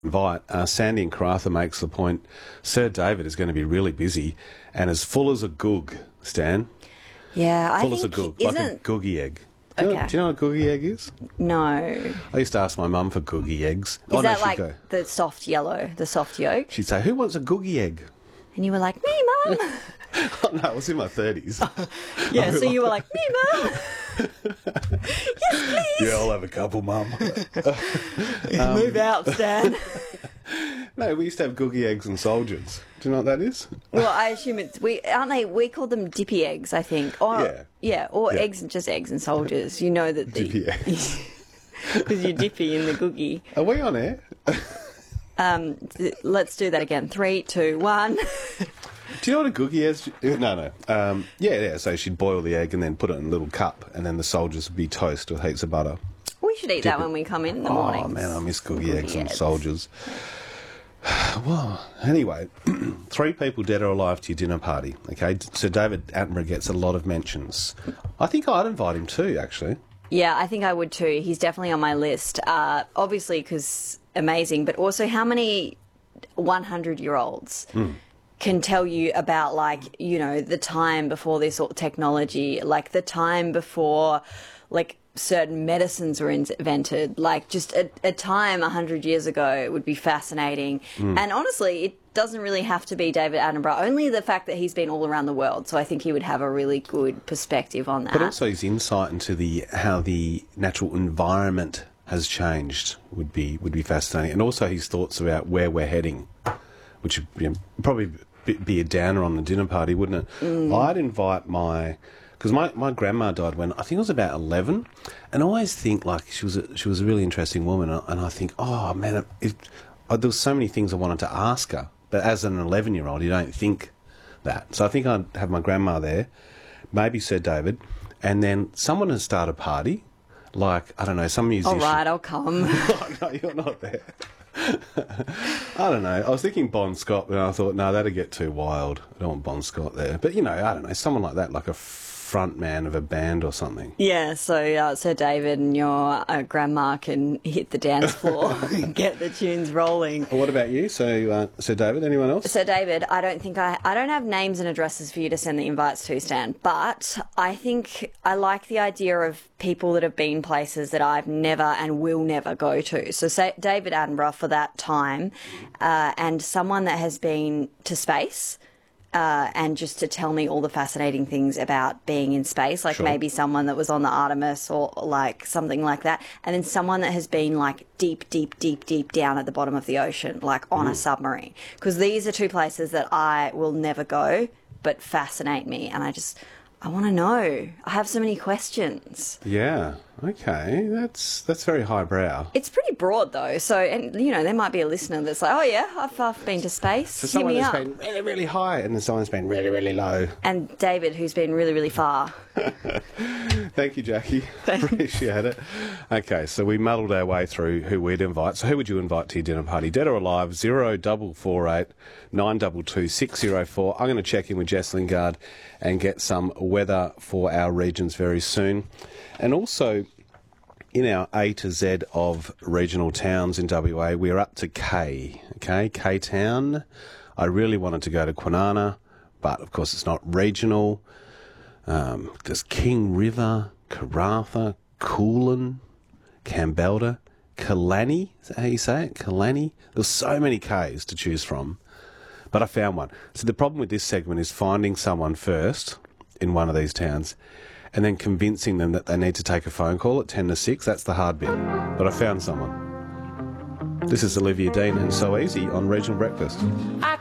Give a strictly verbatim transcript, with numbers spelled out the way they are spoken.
invite, uh, Sandy and Karatha makes the point, Sir David is going to be really busy and as full as a goog, Stan. Yeah, I Full think as a goog, isn't... like a googie egg. Do you, Okay. know, do you know what a googie egg is? No. I used to ask my mum for googie eggs. Is oh, that no, she'd like go, the soft yellow, the soft yolk? she'd say, who wants a googie egg? And you were like, me, Mum. Oh, no, I was in my thirties. Yeah, so you were like, me, Mum. Yes, please. Yeah, I'll have a couple, Mum. Move out, Stan. No, we used to have googie eggs and soldiers. Do you know what that is? Well, I assume it's we aren't they? We call them dippy eggs, I think. Or, Yeah. yeah, or Yeah. eggs, just eggs and soldiers. You know that the Dippy eggs. because you're dippy in the googie. Are we on air? Um, th- let's do that again. Three, two, one. Do you know what a googie is? No, no. Um, yeah, yeah. So she'd boil the egg and then put it in a little cup, and then the soldiers would be toast with heaps of butter. We should eat that when we come in in the morning. Oh man, I miss googie, Googie eggs and eggs. soldiers. Well, anyway, three people dead or alive to your dinner party. Okay, so David Attenborough gets a lot of mentions. I think I'd invite him too, actually. Yeah, I think I would too. He's definitely on my list. Uh, obviously, because amazing, but also how many hundred-year-olds Mm. can tell you about, like, you know, the time before this sort of technology, like the time before, like, certain medicines were invented, like just a, a time a hundred years ago would be fascinating. Mm. And honestly, it doesn't really have to be David Attenborough, only the fact that he's been all around the world. So I think he would have a really good perspective on that. But also his insight into the how the natural environment has changed would be would be fascinating, and also his thoughts about where we're heading, which would you know, probably be, be a downer on the dinner party, wouldn't it? Mm. I'd invite my because my, my grandma died when I think I was about eleven, and I always think like she was a, she was a really interesting woman, and I think, oh man, if, oh, there was so many things I wanted to ask her, but as an eleven year old, you don't think that. So I think I'd have my grandma there, maybe Sir David, and then someone would start a party. Like, I don't know, some musician. All right, I'll come. Oh, no, you're not there. I don't know. I was thinking Bon Scott, but I thought, no, that'd get too wild. I don't want Bon Scott there. But, you know, I don't know, someone like that, like a front man of a band or something. Yeah, so uh, Sir David and your uh, grandma can hit the dance floor and get the tunes rolling. Well, what about you? So, uh, Sir David, anyone else? So, David, I don't think I, I don't have names and addresses for you to send the invites to, Stan, but I think I like the idea of people that have been places that I've never and will never go to. So, say David Attenborough for that time, uh, and someone that has been to space. Uh, and just to tell me all the fascinating things about being in space, like Sure. maybe someone that was on the Artemis or like something like that, and then someone that has been like deep, deep, deep, deep down at the bottom of the ocean, like on a submarine. Because these are two places that I will never go, but fascinate me, and I just, I want to know. I have so many questions. Yeah, okay. That's that's very highbrow. It's pretty broad though, so, and you know, there might be a listener that's like, oh yeah, I've, I've been to space, So hit someone me that's up. been really, really high, and then someone's been really, really low. And David, who's been really, really far. Thank you, Jackie. Appreciate it. Okay, so we muddled our way through who we'd invite. So who would you invite to your dinner party? Dead or alive, zero double four eight nine two two six zero four. I'm going to check in with Jess Lingard and get some weather for our regions very soon. And also, in our A to Z of regional towns in W A, we're up to K, okay, K-Town. I really wanted to go to Kwinana, but of course it's not regional. Um, there's King River, Karatha, Coolin, Campbelda, Kalani, is that how you say it? Kalani? There's so many Ks to choose from, but I found one. So the problem with this segment is finding someone first in one of these towns and then convincing them that they need to take a phone call at ten to six. That's the hard bit. But I found someone. This is Olivia Dean and So Easy on Regional Breakfast.